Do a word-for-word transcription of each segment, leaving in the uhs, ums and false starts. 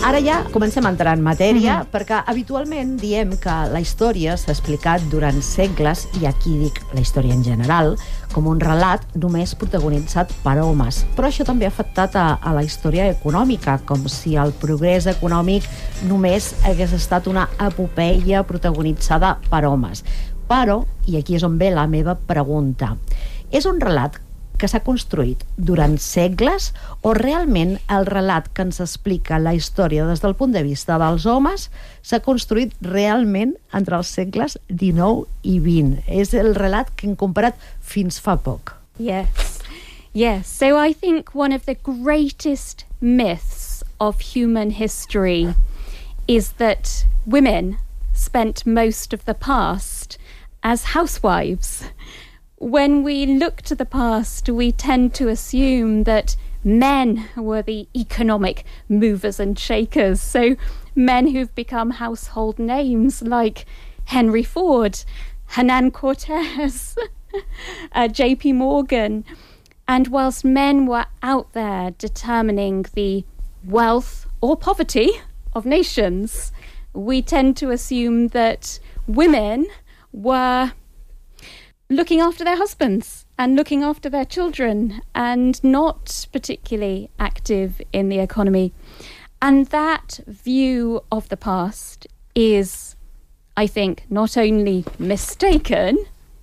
Ara ja comencem a entrar en matèria, mm-hmm. perquè habitualment diem que la història s'ha explicat durant segles, i aquí dic la història en general, com un relat només protagonitzat per homes. Però això també ha afectat a, a la història econòmica, com si el progrés econòmic només hagués estat una epopeia protagonitzada per homes. Però, i aquí és on ve la meva pregunta, és un relat que s'ha construït durant segles o realment el relat que ens explica la història des del punt de vista dels homes s'ha construït realment entre els segles dinou i vint? És el relat que hem comparat fins fa poc. Yes. Yes. So I think one of the greatest myths of human history is that women spent most of the past as housewives. When we look to the past, we tend to assume that men were the economic movers and shakers. So men who've become household names like Henry Ford, Hernan Cortez, uh, J P Morgan. And whilst men were out there determining the wealth or poverty of nations, we tend to assume that women were looking after their husbands and looking after their children and not particularly active in the economy. And that view of the past is, I think, not only mistaken,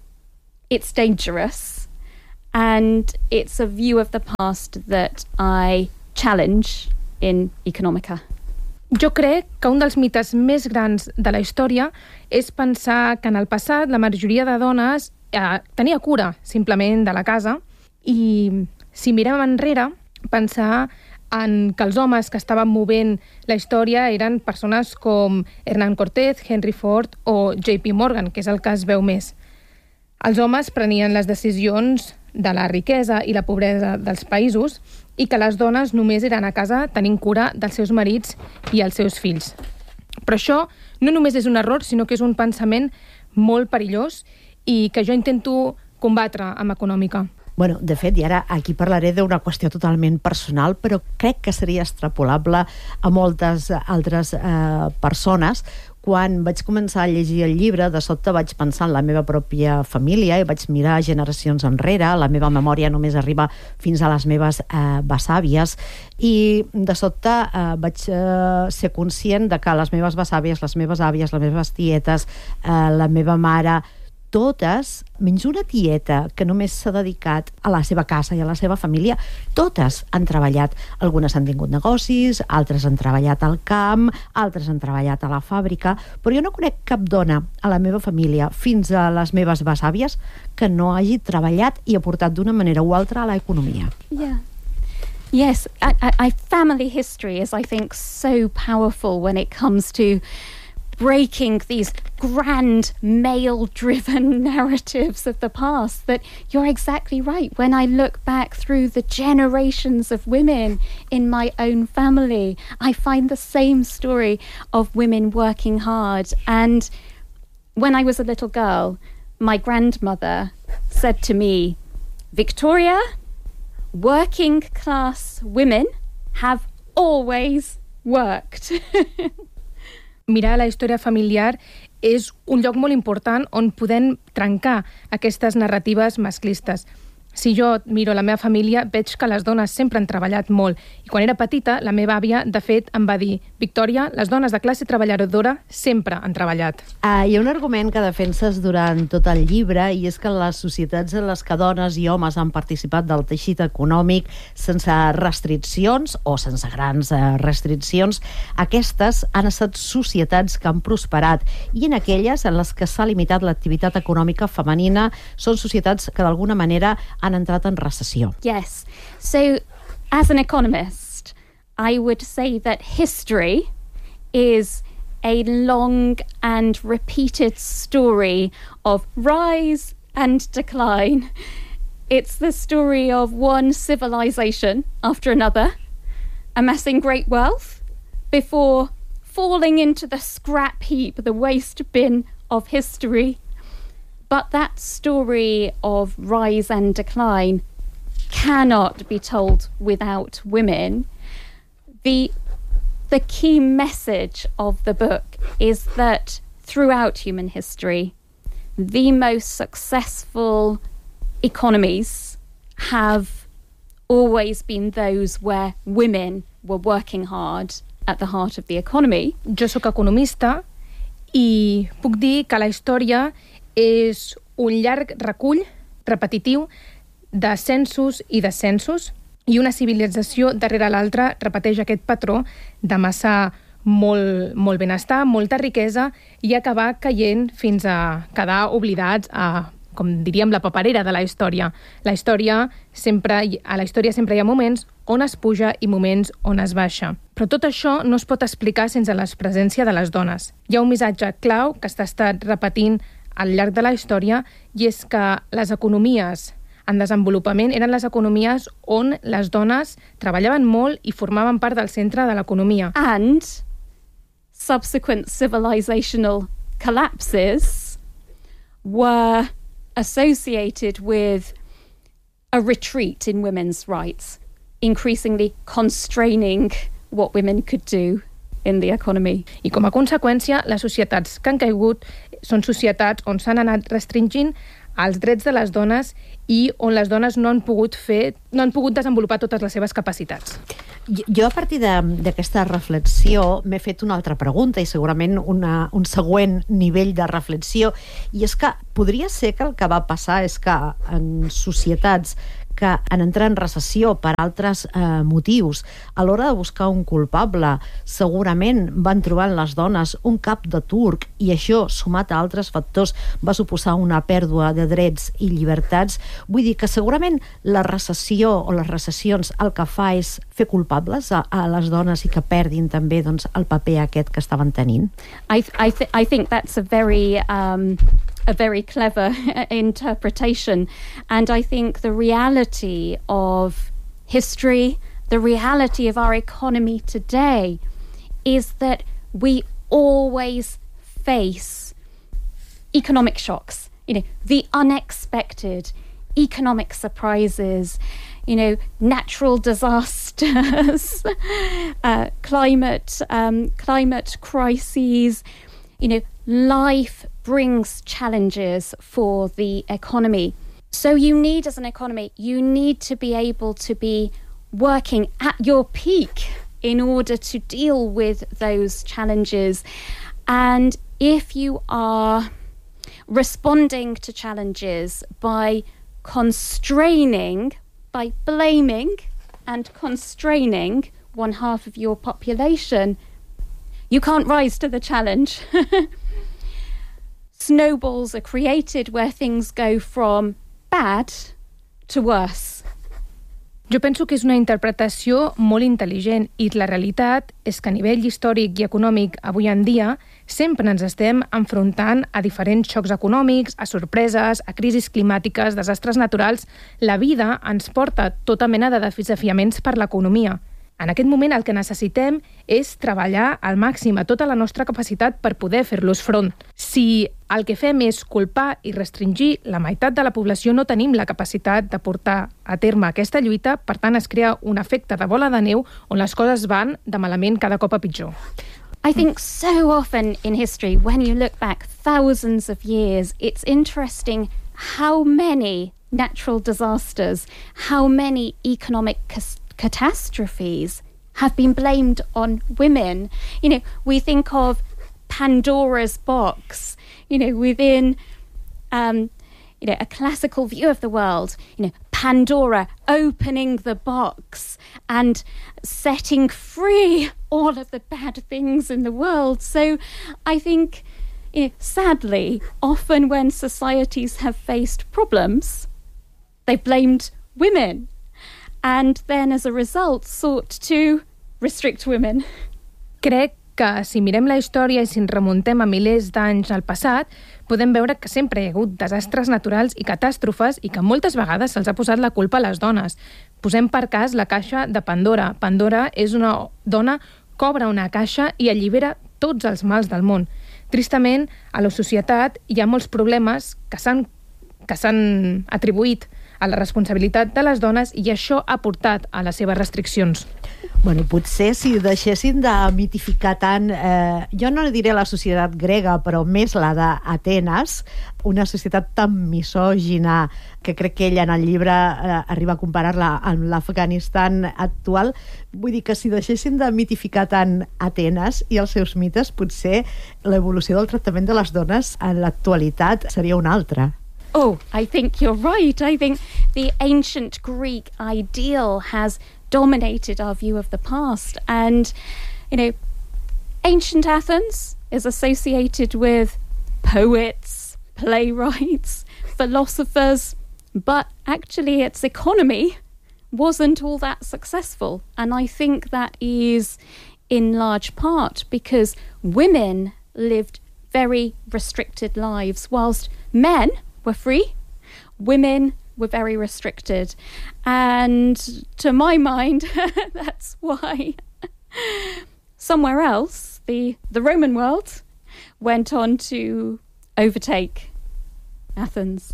it's dangerous, and it's a view of the past that I challenge in Economica. Jo crec que un dels mites més grans de la història és pensar que en el passat la majoria de dones eh, tenia cura simplement de la casa, i si mirem enrere pensar en que els homes que estaven movent la història eren persones com Hernán Cortés, Henry Ford o J P Morgan, que és el que es veu més. Els homes prenien les decisions de la riquesa i la pobresa dels països, i que les dones només eren a casa tenint cura dels seus marits i els seus fills. Però això no només és un error, sinó que és un pensament molt perillós i que jo intento combatre amb Econòmica. Bueno, de fet, i ara aquí parlaré d'una qüestió totalment personal, però crec que seria extrapolable a moltes altres eh, persones. Quan vaig començar a llegir el llibre, de sobte vaig pensar en la meva pròpia família i vaig mirar generacions enrere. La meva memòria només arriba fins a les meves eh, besàvies, i de sobte eh, vaig eh, ser conscient de que les meves besàvies, les meves àvies, les meves tietes, eh, la meva mare, totes, menys una tieta que només s'ha dedicat a la seva casa i a la seva família, totes han treballat. Algunes han tingut negocis, altres han treballat al camp, altres han treballat a la fàbrica, però jo no conec cap dona a la meva família, fins a les meves besàvies, que no hagi treballat i aportat d'una manera o altra a l'economia. Yeah. Yes, I, I, I, family history is, I think, so powerful when it comes to breaking these grand male-driven narratives of the past, that you're exactly right. When I look back through the generations of women in my own family, I find the same story of women working hard. And when I was a little girl, my grandmother said to me, Victoria, working class women have always worked. Mirar la història familiar és un lloc molt important on podem trencar aquestes narratives masclistes. Si jo miro la meva família, veig que les dones sempre han treballat molt. I quan era petita, la meva àvia, de fet, em va dir: Victòria, les dones de classe treballadora sempre han treballat. Uh, hi ha un argument que defenses durant tot el llibre, i és que les societats en les que dones i homes han participat del teixit econòmic sense restriccions o sense grans uh, restriccions, aquestes han estat societats que han prosperat, i en aquelles en les que s'ha limitat l'activitat econòmica femenina són societats que d'alguna manera han entrat en recessió. Yes. So, as an economist, I would say that history is a long and repeated story of rise and decline. It's the story of one civilization after another, amassing great wealth before falling into the scrap heap, the waste bin of history. But that story of rise and decline cannot be told without women. The the key message of the book is that throughout human history, the most successful economies have always been those where women were working hard at the heart of the economy. Jo sóc economista i puc dir que la història és un llarg recull repetitiu d'ascensos i descensos, i una civilització darrere l'altra repeteix aquest patró d'amassar molt, molt benestar, molta riquesa i acabar caient fins a quedar oblidats a, com diríem, la paperera de la història. La història sempre, a la història sempre hi ha moments on es puja i moments on es baixa. Però tot això no es pot explicar sense la presència de les dones. Hi ha un missatge clau que s'ha estat repetint al llarg de la història i és que les economies en desenvolupament eren les economies on les dones treballaven molt i formaven part del centre de l'economia. And subsequent civilizational collapses were associated with a retreat in women's rights, increasingly constraining what women could do in the economy. I com a conseqüència, les societats que han caigut són societats on s'han anat restringint els drets de les dones i on les dones no han pogut fer, no han pogut desenvolupar totes les seves capacitats. Jo, a partir d'aquesta reflexió, m'he fet una altra pregunta i segurament una, un següent nivell de reflexió, i és que podria ser que el que va passar és que en societats que en entrar en recessió per altres eh, motius, a l'hora de buscar un culpable, segurament van trobar en les dones un cap de turc, i això, sumat a altres factors, va suposar una pèrdua de drets i llibertats. Vull dir que segurament la recessió o les recessions el que fa és fer culpables a, a les dones i que perdin també doncs, el paper aquest que estaven tenint. I, th- I, th- I think that's a very... Um... a very clever interpretation. And I think the reality of history, the reality of our economy today is that we always face economic shocks, you know, the unexpected, economic surprises, you know, natural disasters, uh, climate, um, climate crises, you know, life brings challenges for the economy. So you need, as an economy, you need to be able to be working at your peak in order to deal with those challenges. And if you are responding to challenges by constraining, by blaming and constraining one half of your population, you can't rise to the challenge. Snowballs are created where things go from bad to worse. Jo penso que és una interpretació molt intel·ligent i la realitat és que a nivell històric i econòmic avui en dia sempre ens estem enfrontant a diferents xocs econòmics, a sorpreses, a crisis climàtiques, desastres naturals. La vida ens porta tota mena de desafiaments per l'economia. En aquest moment el que necessitem és treballar al màxim a tota la nostra capacitat per poder fer-los front. Si el que fem és culpar i restringir la meitat de la població, no tenim la capacitat de portar a terme aquesta lluita, per tant es crea un efecte de bola de neu on les coses van de malament cada cop a pitjor. I think so often in history, when you look back thousands of years, it's interesting how many natural disasters, how many economic cas- catastrophes have been blamed on women. You know, we think of Pandora's box, you know, within um, you know, a classical view of the world, you know, Pandora opening the box and setting free all of the bad things in the world. So I think, you know, sadly, often when societies have faced problems, they've blamed women. And then, as a result, sought to restrict women. Crec que si mirem la història i si ens remuntem a milers d'anys al passat, podem veure que sempre hi ha hagut desastres naturals i catàstrofes i que moltes vegades se'ls ha posat la culpa a les dones. Posem per cas la caixa de Pandora. Pandora és una dona que obre una caixa i allibera tots els mals del món. Tristament, a la societat hi ha molts problemes que s'han, que s'han atribuït a la responsabilitat de les dones i això ha portat a les seves restriccions. Bueno, potser si deixessin de mitificar tant, eh, jo no diré la societat grega, però més la d'Atenes, una societat tan misògina que crec que ella en el llibre eh, arriba a comparar-la amb l'Afganistan actual. Vull dir que si deixessin de mitificar tant Atenes i els seus mites, potser l'evolució del tractament de les dones en l'actualitat seria una altra. Oh, I think you're right. I think the ancient Greek ideal has dominated our view of the past. And, you know, ancient Athens is associated with poets, playwrights, philosophers, but actually its economy wasn't all that successful. And I think that is in large part because women lived very restricted lives, whilst men were free, women were very restricted. And to my mind, that's why somewhere else, the, the Roman world went on to overtake Athens.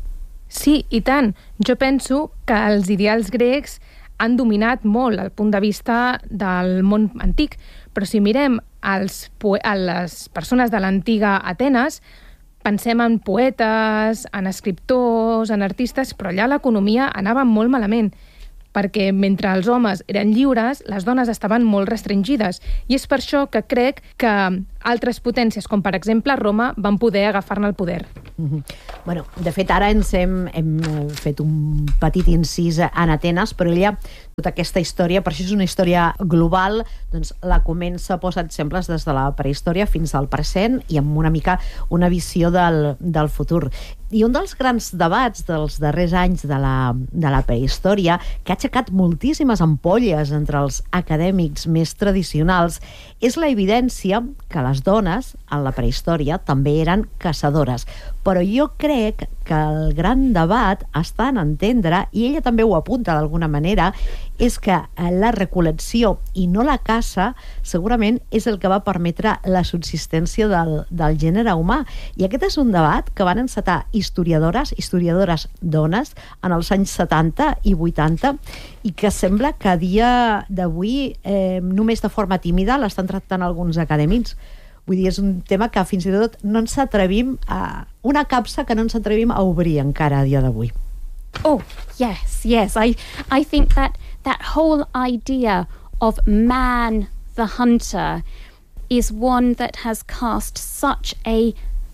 Sí, i tant. Jo penso que els ideals grecs han dominat molt el punt de vista del món antic, però si mirem els, a les persones de l'antiga Atenes, pensem en poetes, en escriptors, en artistes, però allà l'economia anava molt malament, perquè mentre els homes eren lliures, les dones estaven molt restringides. I és per això que crec que altres potències, com per exemple Roma, van poder agafar-ne el poder. Mm-hmm. Bueno, de fet, ara ens hem, hem fet un petit incís en Atenes, però ella, tota aquesta història, per això és una història global, doncs la comença a posar exemples des de la prehistòria fins al present i amb una mica una visió del, del futur. I un dels grans debats dels darrers anys de la, de la prehistòria, que ha aixecat moltíssimes ampolles entre els acadèmics més tradicionals, és la evidència que les dones, en la prehistòria, també eren caçadores. Però jo crec que el gran debat està en entendre, i ella també ho apunta d'alguna manera, és que la recol·lecció i no la caça segurament és el que va permetre la subsistència del, del gènere humà. I aquest és un debat que van encetar historiadores, historiadores dones, en els anys setanta i vuitanta, i que sembla que a dia d'avui eh, només de forma tímida l'estan tractant alguns acadèmics. Vull dir, és un tema que fins i tot no ens atrevim a... una capsa que no ens atrevim a obrir encara a dia d'avui. Oh, yes, yes. I, I think that that whole idea of man the hunter is one that has cast such a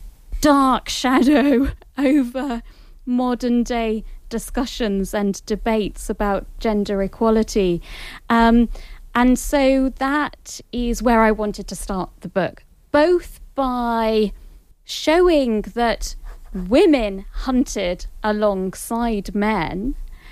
dark shadow over modern day discussions and debates about gender equality. Um, and so that is where I wanted to start the book, both by showing that women hunted alongside men,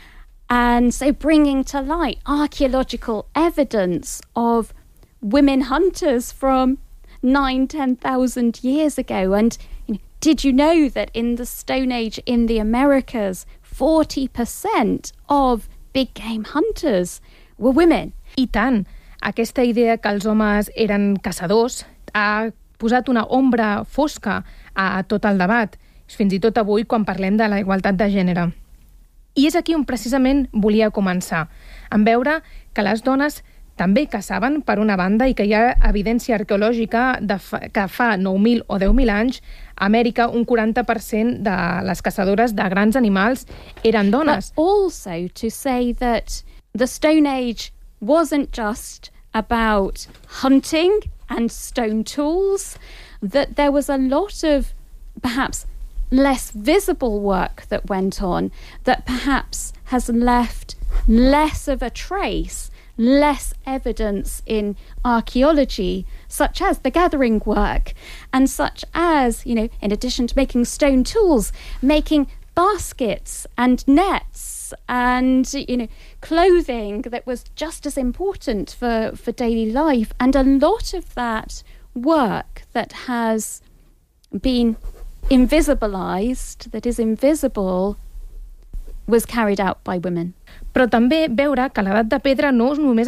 and so bringing to light archaeological evidence of women hunters from nine, ten thousand years ago. And you know, did you know that in the Stone Age in the Americas, forty percent of big game hunters were women? I tant, aquesta idea que els homes eren caçadors ha posat una ombra fosca a tot el debat, fins i tot avui quan parlem de la igualtat de gènere. I és aquí on precisament volia començar, en veure que les dones també caçaven, per una banda, i que hi ha evidència arqueològica de fa, que fa nou mil o deu mil anys, a Amèrica un quaranta per cent de les caçadores de grans animals eren dones. But also to say that the Stone Age wasn't just about hunting and stone tools, that there was a lot of perhaps less visible work that went on that perhaps has left less of a trace, less evidence in archaeology, such as the gathering work, and such as, you know, in addition to making stone tools, making baskets and nets and, you know, clothing that was just as important for, for daily life. And a lot of that work that has been invisibilized, that is invisible, was carried out by women. Però també veure que l'edat de pedra no només es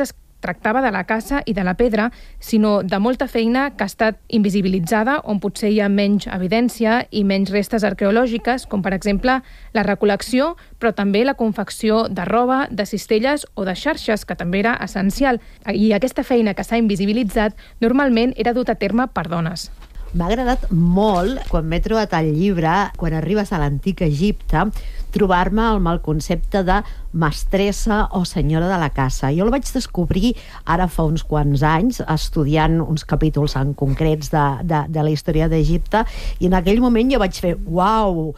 tractava de la caça i de la pedra, sinó de molta feina que ha estat invisibilitzada, on potser hi ha menys evidència i menys restes arqueològiques, com per exemple la recol·lecció, però també la confecció de roba, de cistelles o de xarxes, que també era essencial. I aquesta feina que s'ha invisibilitzat normalment era dut a terme per dones. M'ha agradat molt, quan m'he trobat el llibre, quan arribes a l'antic Egipte, trobar-me amb el concepte de mestressa o senyora de la casa. Jo el vaig descobrir ara fa uns quants anys, estudiant uns capítols en concrets de, de, de la història d'Egipte, i en aquell moment jo vaig fer uau!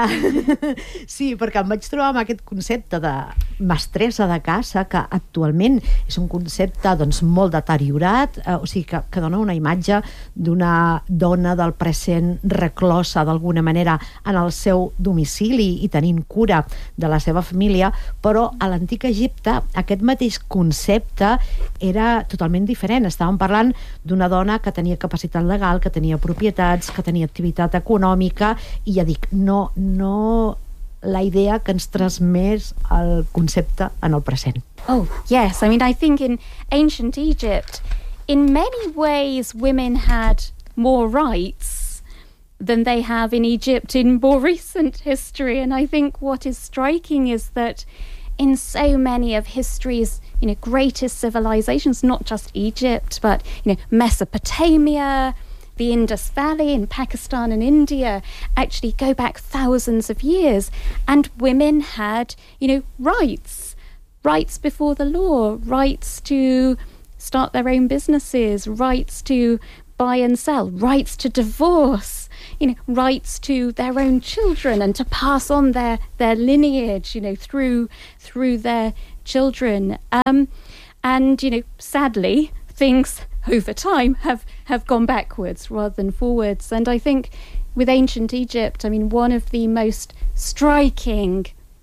Sí, perquè em vaig trobar amb aquest concepte de mestressa de casa, que actualment és un concepte doncs, molt deteriorat, eh, o sigui, que, que dona una imatge d'una dona del present reclosa d'alguna manera en el seu domicili i tenint cura de la seva família, però a l'antic Egipte aquest mateix concepte era totalment diferent. Estàvem parlant d'una dona que tenia capacitat legal, que tenia propietats, que tenia activitat econòmica, i ja dic, no, no la idea que ens transmès el concepte en el present. Oh, yes. I mean, I think in ancient Egypt, in many ways, women had more rights than they have in Egypt in more recent history. And I think what is striking is that in so many of history's, you know, greatest civilizations, not just Egypt, but, you know, Mesopotamia, the Indus Valley in Pakistan and India, actually go back thousands of years. And women had, you know, rights, rights before the law, rights to start their own businesses, rights to buy and sell, rights to divorce, you know, rights to their own children and to pass on their, their lineage, you know, through through their children. Um, and, you know, sadly, things over time have, have gone backwards rather than forwards. And I think with ancient Egypt, I mean, one of the most striking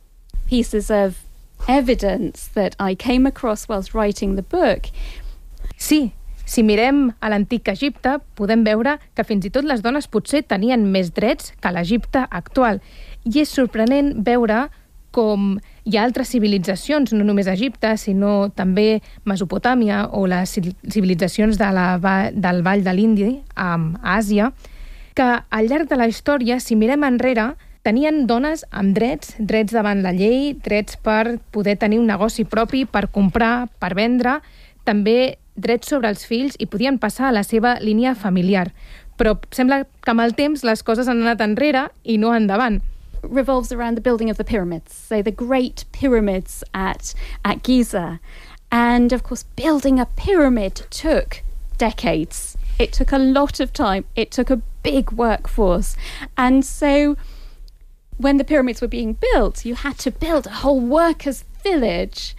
pieces of evidence that I came across whilst writing the book. Sí, si mirem a l'antic Egipte, podem veure que fins i tot les dones potser tenien més drets que l'Egipte actual. I és sorprenent veure com hi ha altres civilitzacions, no només Egipte, sinó també Mesopotàmia o les civilitzacions de la, del Vall de l'Indi, a Àsia, que al llarg de la història, si mirem enrere, tenien dones amb drets, drets davant la llei, drets per poder tenir un negoci propi, per comprar, per vendre, també drets sobre els fills i podien passar a la seva línia familiar. Però sembla que amb el temps les coses han anat enrere i no endavant. Revolves around the building of the pyramids, so the great pyramids at, at Giza. And of course, building a pyramid took decades. It took a lot of time. It took a big workforce. And so when the pyramids were being built, you had to build a whole workers' village.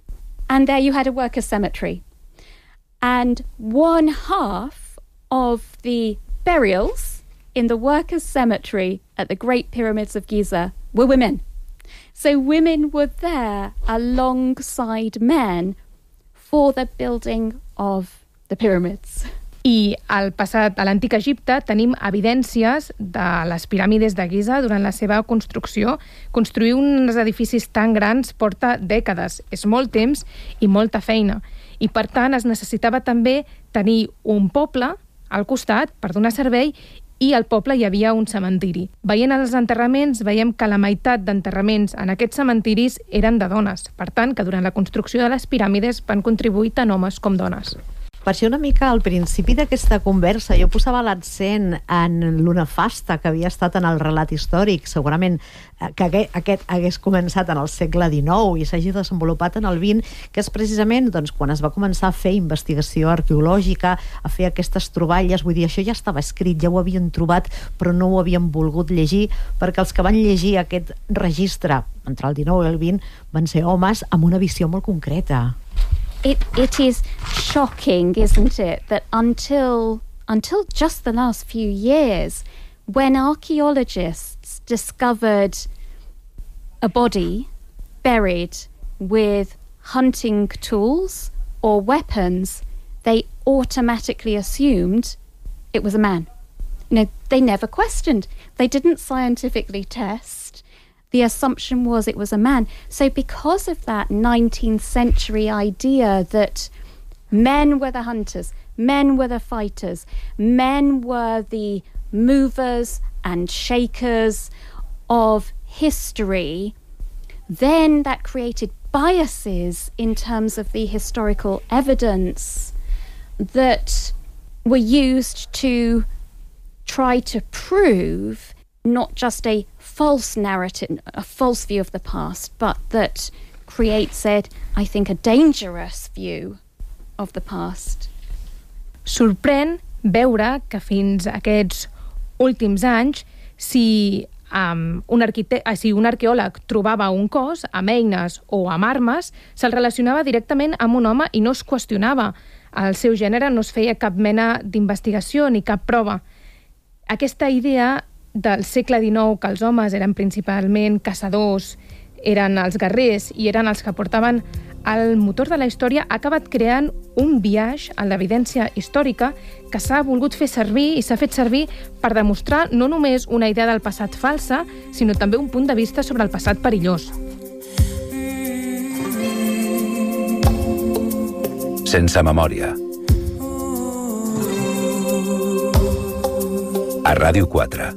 And there you had a workers' cemetery. And one half of the burials in the workers' cemetery at the Great Pyramids of Giza were women. So women were there alongside men for the building of the pyramids. I al passat, a l'antic Egipte, tenim evidències de les piràmides de Giza durant la seva construcció. Construir uns edificis tan grans porta dècades, és molt temps i molta feina. I, per tant, es necessitava també tenir un poble al costat per donar servei i al poble hi havia un cementiri. Veient els enterraments, veiem que la meitat d'enterraments en aquests cementiris eren de dones. Per tant, que durant la construcció de les piràmides van contribuir tant homes com dones. Per això una mica al principi d'aquesta conversa jo posava l'accent en lo nefasta que havia estat en el relat històric, segurament que aquest hagués començat en el segle dinou i s'hagi desenvolupat en el vint, que és precisament doncs, quan es va començar a fer investigació arqueològica, a fer aquestes troballes, vull dir, això ja estava escrit, ja ho havien trobat, però no ho havien volgut llegir, perquè els que van llegir aquest registre entre el dinou i el vint van ser homes amb una visió molt concreta. It it is shocking, isn't it, that until until just the last few years, when archaeologists discovered a body buried with hunting tools or weapons, they automatically assumed it was a man. You know, they never questioned. They didn't scientifically test. The assumption was it was a man. So because of that nineteenth century idea that Men were the hunters, men were the fighters, men were the movers and shakers of history. Then that created biases in terms of the historical evidence that were used to try to prove not just a false narrative, a false view of the past, but that creates, said, I think, a dangerous view of the past. Sorprèn veure que fins aquests últims anys, si, um, un, arquite- ah, si un arqueòleg trobava un cos amb eines o amb armes, se'l relacionava directament amb un home i no es qüestionava el seu gènere, no es feia cap mena d'investigació ni cap prova. Aquesta idea del segle dinou, que els homes eren principalment caçadors, eren els guerrers i eren els que portaven el motor de la història, ha acabat creant un biaix en l'evidència històrica que s'ha volgut fer servir i s'ha fet servir per demostrar no només una idea del passat falsa, sinó també un punt de vista sobre el passat perillós. Sense memòria. A Ràdio quatre.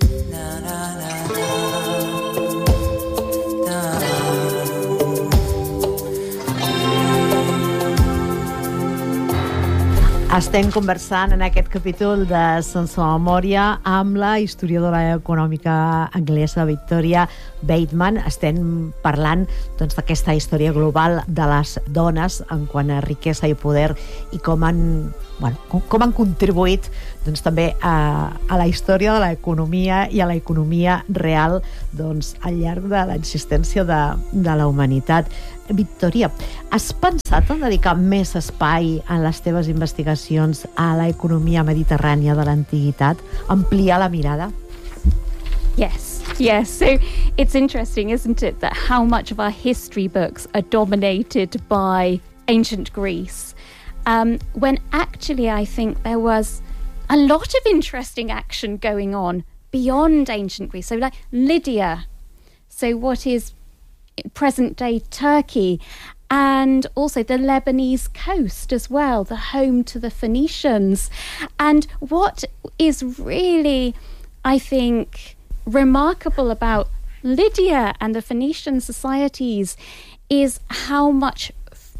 Estem conversant en aquest capítol de Sense Memòria amb la historiadora econòmica anglesa Victoria Bateman. Estem parlant doncs, d'aquesta història global de les dones en quant a riquesa i poder i com han, bueno, com, com han contribuït doncs, també a, a la història de l'economia i a l'economia real doncs, al llarg de l'existència de, de la humanitat. Victoria, has pensat en dedicar més espai en les teves investigacions a l'economia mediterrània de l'antiguitat? Ampliar la mirada? Yes, yes. So it's interesting, isn't it, that how much of our history books are dominated by ancient Greece, um, when actually I think there was a lot of interesting action going on beyond ancient Greece. So like Lydia, so what is present-day Turkey, and also the Lebanese coast as well, the home to the Phoenicians. And what is really, I think, remarkable about Lydia and the Phoenician societies is how much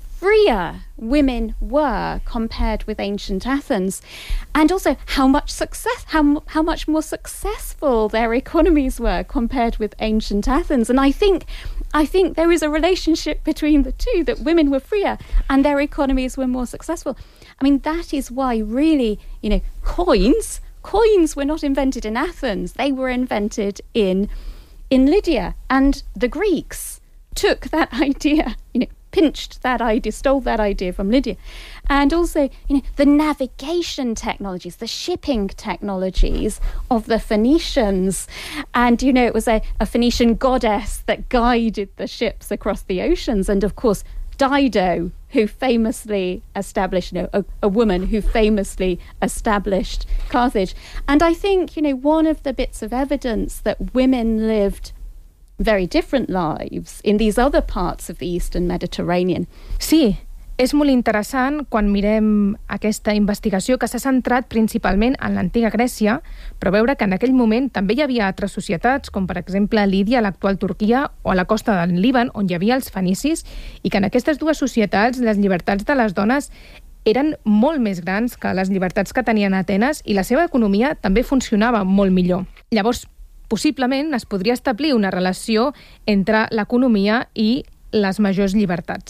freer women were compared with ancient Athens, and also how much success, how how much more successful their economies were compared with ancient Athens. And I think I think there is a relationship between the two, that women were freer and their economies were more successful. I mean, that is why really, you know, coins, coins were not invented in Athens. They were invented in, in Lydia. And the Greeks took that idea, you know, pinched that idea, stole that idea from Lydia. And also, you know, the navigation technologies, the shipping technologies of the Phoenicians. And, you know, it was a, a Phoenician goddess that guided the ships across the oceans. And, of course, Dido, who famously established, you know, a, a woman who famously established Carthage. And I think, you know, one of the bits of evidence that women lived very different lives in these other parts of the Eastern Mediterranean. Sí, és molt interessant quan mirem aquesta investigació que s'ha centrat principalment en l'antiga Grècia, però veure que en aquell moment també hi havia altres societats, com per exemple Lídia, l'actual Turquia, o a la costa del Líban, on hi havia els fenicis, i que en aquestes dues societats les llibertats de les dones eren molt més grans que les llibertats que tenien a Atenes i la seva economia també funcionava molt millor. Llavors, possiblement es podria establir una relació entre l'economia i les majors llibertats.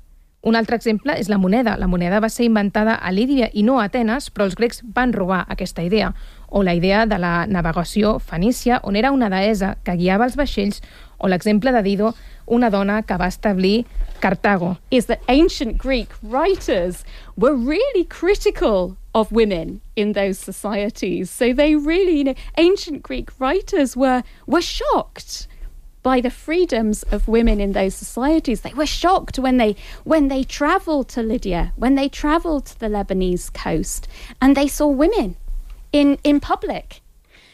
Un altre exemple és la moneda. La moneda va ser inventada a Lídia i no a Atenes, però els grecs van robar aquesta idea. O la idea de la navegació fenícia, on era una deessa que guiava els vaixells, o l'exemple de Dido, una dona que va establir Cartago. Is that ancient Greek writers were really critical of women in those societies. So they really, you know, ancient Greek writers were were shocked by the freedoms of women in those societies. They were shocked when they when they traveled to Lydia, when they traveled to the Lebanese coast, and they saw women in in public.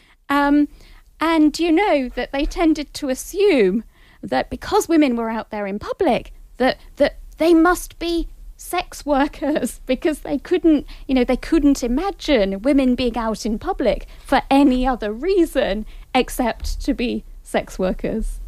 Um, and you know that they tended to assume that because women were out there in public, that that they must be sex workers because they couldn't, you know, they couldn't imagine women being out in public for any other reason except to be sex workers.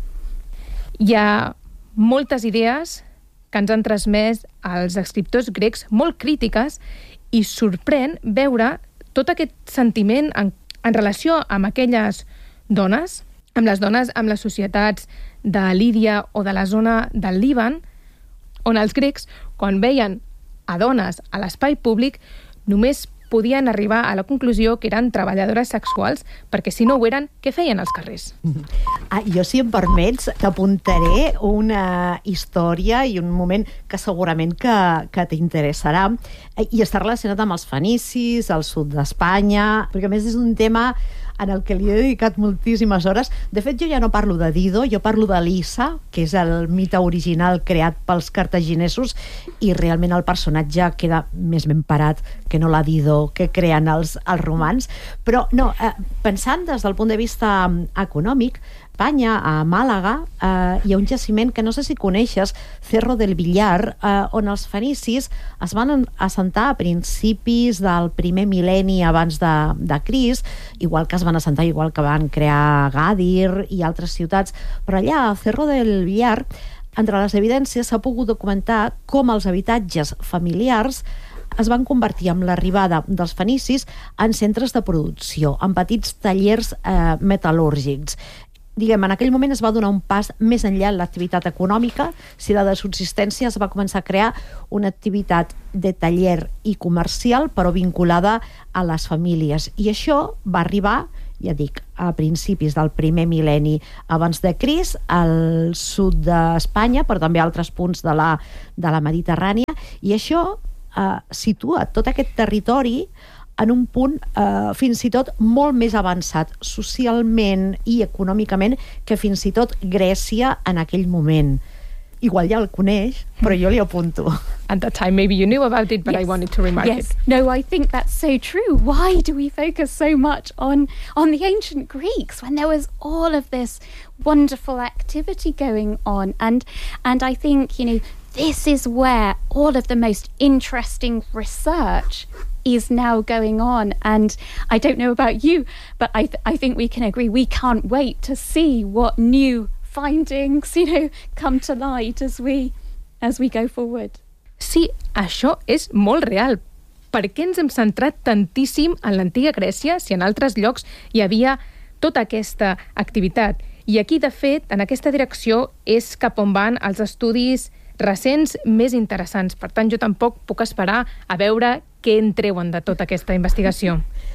Hi ha moltes idees que ens han transmès els escriptors grecs molt crítiques i sorprèn veure tot aquest sentiment en, en relació amb aquelles dones, amb les dones, amb les societats de Lídia o de la zona del Líban, on els grecs, quan veien a dones a l'espai públic, només podien arribar a la conclusió que eren treballadores sexuals, perquè si no ho eren, què feien als carrers? Ah, jo, si em permets, t'apuntaré una història i un moment que segurament que, que t'interessarà, i està relacionat amb els fenicis, al sud d'Espanya, perquè a més és un tema en el que li he dedicat moltíssimes hores. De fet, jo ja no parlo de Dido, jo parlo de Lissa, que és el mite original creat pels cartaginesos, i realment el personatge queda més ben parat que no la Dido que creen els, els romans. Però no, eh, pensant des del punt de vista econòmic, Espanya, a Màlaga, eh, hi ha un jaciment que no sé si coneixes, Cerro del Villar, eh, on els fenicis es van assentar a principis del primer mil·lenni abans de, de Crist, igual que es van assentar, igual que van crear Gàdir i altres ciutats. Però allà, a Cerro del Villar, entre les evidències s'ha pogut documentar com els habitatges familiars es van convertir amb l'arribada dels fenicis en centres de producció, en petits tallers eh, metal·lúrgics. Diguem, en aquell moment es va donar un pas més enllà en l'activitat econòmica. Si la de subsistència es va començar a crear una activitat de taller i comercial, però vinculada a les famílies. I això va arribar, ja dic, a principis del primer mil·lenni abans de Crist, al sud d'Espanya, però també a altres punts de la, de la Mediterrània, i això eh, situa tot aquest territori en un punt eh, fins i tot molt més avançat socialment i econòmicament que fins i tot Grècia en aquell moment. Igual ja el coneix, però jo li apunto. At that time, maybe you knew about it, but yes. I wanted to remark yes. it. No, I think that's so true. Why do we focus so much on, on the ancient Greeks when there was all of this wonderful activity going on? And, and I think, you know, this is where all of the most interesting research is now going on, and I don't know about you, but I th- I think we can agree we can't wait to see what new findings, you know, come to light as we as we go forward. Sí, això és molt real. Per què ens hem centrat tantíssim en l'antiga Grècia si en altres llocs hi havia tota aquesta activitat? I aquí, de fet, en aquesta direcció és cap on van els estudis recents més interessants. Per tant, jo tampoc puc esperar a veure què en treuen de tota aquesta investigació.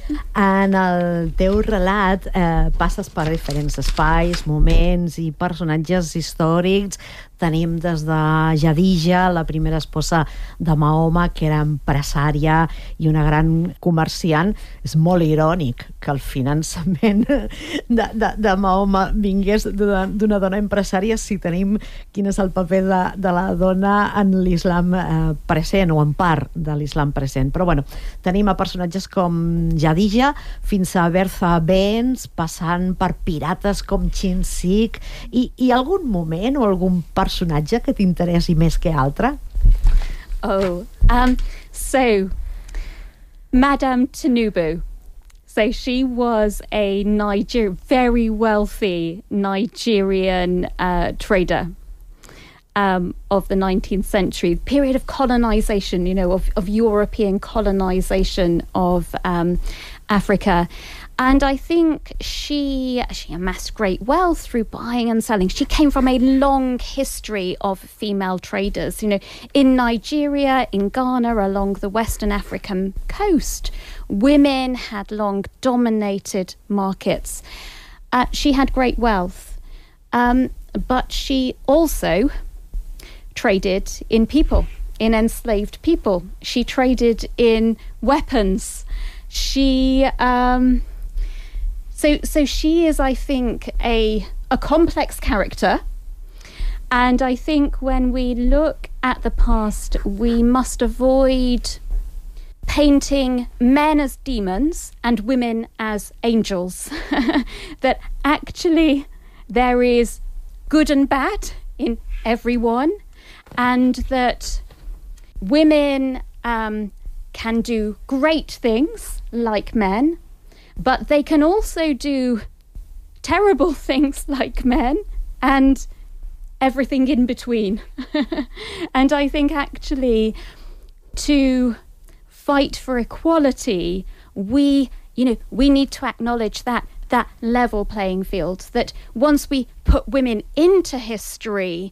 En el teu relat eh, passes per diferents espais, moments i personatges històrics. Tenim des de Jadija, la primera esposa de Mahoma, que era empresària i una gran comerciant. És molt irònic que el finançament de, de, de Mahoma vingués d'una dona empresària, si tenim quin és el paper de, de la dona en l'islam eh, present, o en part de l'islam present. Però bueno, tenim a personatges com Jadija fins a Bertha Benz, passant per pirates com Chinzik, i, i algun moment o algun personatge que t'interessi més que altre? Oh, um, so Madame Tinubu. So she was a Niger- very wealthy Nigerian uh, trader. Um, of the nineteenth century, the period of colonization, you know, of, of European colonization of um, Africa. And I think she she amassed great wealth through buying and selling. She came from a long history of female traders, you know, in Nigeria, in Ghana, along the Western African coast. Women had long dominated markets. Uh, she had great wealth, um, but she also traded in people, in enslaved people. She traded in weapons. She, um, so so she is, I think, a a complex character. And I think when we look at the past, we must avoid painting men as demons and women as angels. That actually there is good and bad in everyone. And that women um, can do great things like men, but they can also do terrible things like men and everything in between. And I think actually to fight for equality, we, you know, we need to acknowledge that that level playing field, that once we put women into history,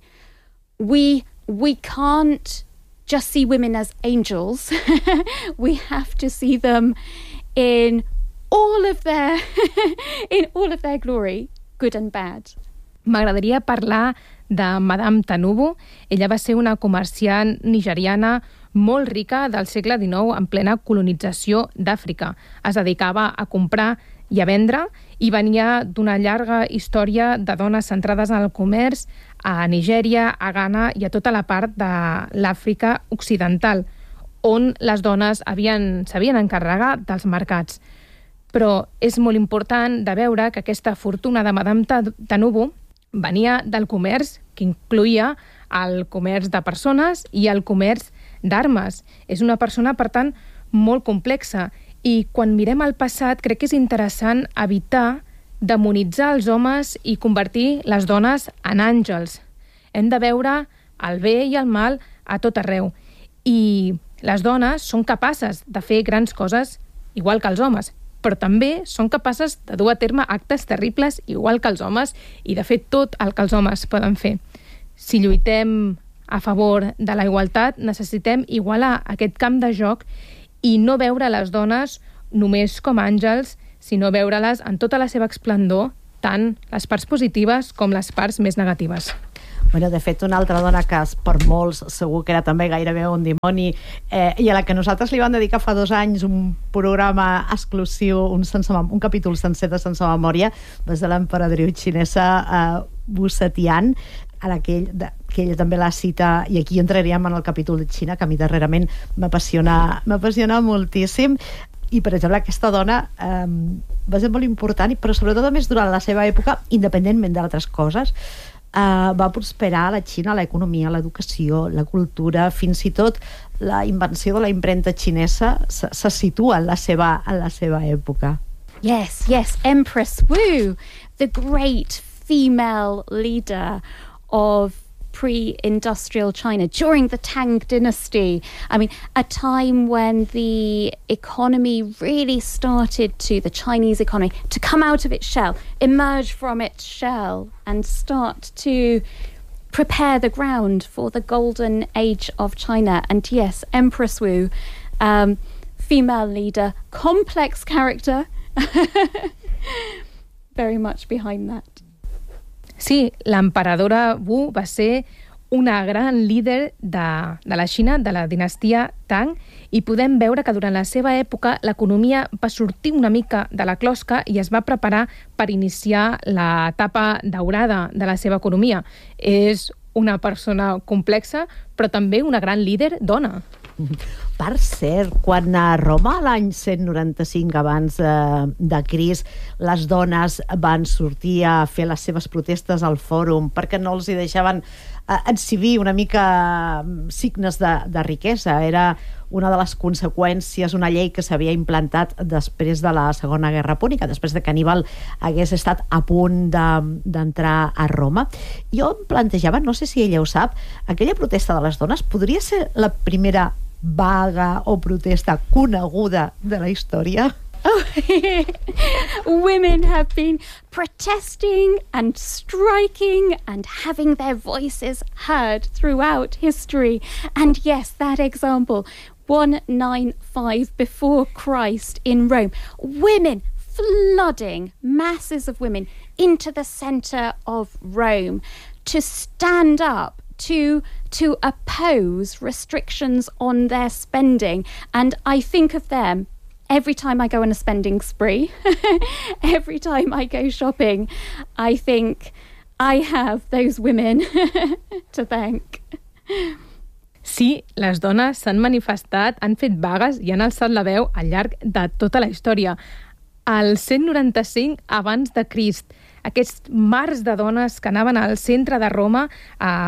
we we can't just see women as angels. We have to see them in all of their in all of their glory, good and bad. M'agradaria parlar de Madame Tanubu. Ella va ser una comerciant nigeriana molt rica del segle dinou en plena colonització d'Àfrica. Es dedicava a comprar i a vendre i venia d'una llarga història de dones centrades en el comerç a Nigèria, a Ghana i a tota la part de l'Àfrica occidental, on les dones havien, s'havien encarregat dels mercats. Però és molt important de veure que aquesta fortuna de Madame Tanubu venia del comerç, que incloïa el comerç de persones i el comerç d'armes. És una persona, per tant, molt complexa. I quan mirem el passat, crec que és interessant evitar demonitzar els homes i convertir les dones en àngels. Hem de veure el bé i el mal a tot arreu. I les dones són capaces de fer grans coses igual que els homes, però també són capaces de dur a terme actes terribles igual que els homes i de fer tot el que els homes poden fer. Si lluitem a favor de la igualtat, necessitem igualar aquest camp de joc i no veure les dones només com àngels, sinó veure-les en tota la seva esplendor, tant les parts positives com les parts més negatives. Bueno, de fet, una altra dona que per molts segur que era també gairebé un dimoni eh, i a la que nosaltres li vam dedicar fa dos anys un programa exclusiu, un, sense, un capítol sencer de Sense Memòria, va ser l'emperadriu xinesa eh, Wu Zetian, a la que, ell, de, que ella també la cita, i aquí entraríem en el capítol de Xina, que a mi darrerament m'apassiona, m'apassiona moltíssim. I, per exemple, aquesta dona eh, va ser molt important, però sobretot a més durant la seva època, independentment d'altres coses, eh, va prosperar a la Xina l'economia, l'educació, la cultura, fins i tot la invenció de la impremta xinesa se, se situa en la seva, en la seva època. Yes, yes, Empress Wu, the great female leader of pre-industrial China during the Tang dynasty. I mean, a time when the economy really started to, the Chinese economy, to come out of its shell, emerge from its shell and start to prepare the ground for the golden age of China. And yes, Empress Wu, um, female leader, complex character, very much behind that. Sí, l'emperadora Wu va ser una gran líder de, de la Xina, de la dinastia Tang, i podem veure que durant la seva època l'economia va sortir una mica de la closca i es va preparar per iniciar l'etapa daurada de la seva economia. És una persona complexa, però també una gran líder dona. Per cert, quan a Roma l'any cent noranta-cinc abans eh, de Crist les dones van sortir a fer les seves protestes al fòrum perquè no els hi deixaven eh, exhibir una mica signes de, de riquesa, era una de les conseqüències, una llei que s'havia implantat després de la Segona Guerra Púnica, després de que Aníbal hagués estat a punt de, d'entrar a Roma. Jo em plantejava, no sé si ella ho sap, aquella protesta de les dones podria ser la primera vaga o protesta coneguda de la història? Women have been protesting and striking and having their voices heard throughout history. And yes, that example, one ninety-five before Christ in Rome, women flooding, masses of women into the center of Rome to stand up to to oppose restrictions on their spending. And I think of them every time I go on a spending spree. Every time I go shopping, I think I have those women to thank. Sí, les dones s'han manifestat, han fet vagues i han alçat la veu al llarg de tota la història. Al cent noranta-cinc abans de Crist, aquests mars de dones que anaven al centre de Roma a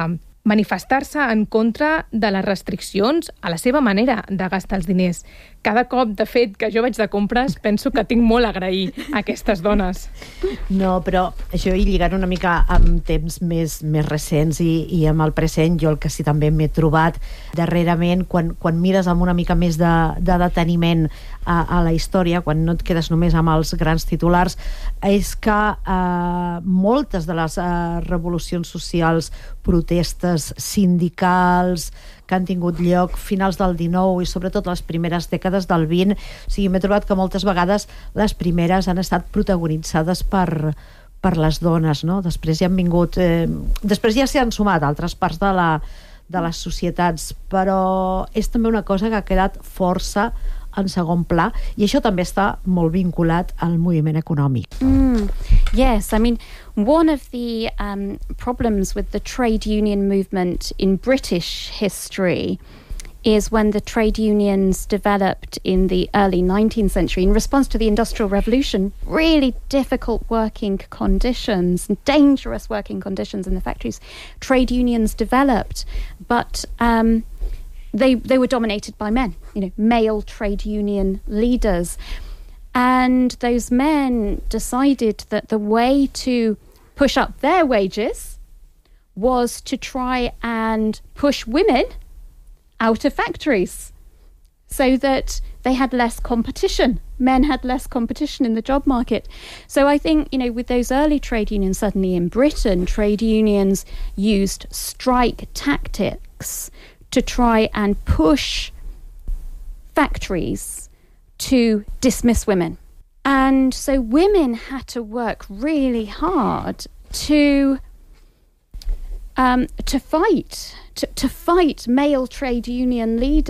manifestar-se en contra de les restriccions a la seva manera de gastar els diners. Cada cop, de fet, que jo vaig de compres, penso que tinc molt a agrair a aquestes dones. No, però això i lligant una mica amb temps més, més recents i, i amb el present, jo el que sí també m'he trobat darrerament, quan, quan mires amb una mica més de, de deteniment a, a la història, quan no et quedes només amb els grans titulars, és que eh, moltes de les eh, revolucions socials, protestes sindicals que han tingut lloc finals del dinou i sobretot les primeres dècades del vint, o sigui, m'he trobat que moltes vegades les primeres han estat protagonitzades per, per les dones, no? Després ja han vingut... Eh, després ja s'hi han sumat altres parts de, la, de les societats, però és també una cosa que ha quedat força en segon pla, i això també està molt vinculat al moviment econòmic. Mm, yes, I mean, one of the um, problems with the trade union movement in British history is when the trade unions developed in the early nineteenth century in response to the Industrial Revolution, really difficult working conditions, dangerous working conditions in the factories. Trade unions developed, but um, they they were dominated by men, you know, male trade union leaders. And those men decided that the way to push up their wages was to try and push women out of factories so that they had less competition. Men had less competition in the job market. So I think, you know, with those early trade unions, certainly in Britain, trade unions used strike tactics to try and push factories to dismiss women. And so women had to work really hard to um, to fight, to, to fight male trade union leaders